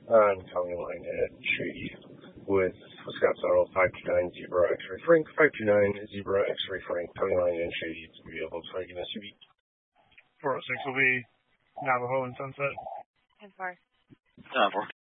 County line at Shady with Scott Saddle, 529 Zebra X-Ray Frank, 529 Zebra X-Ray Frank, County line and Shady to be able to give us a beat. 406 will be Navajo and Sunset. 10-4.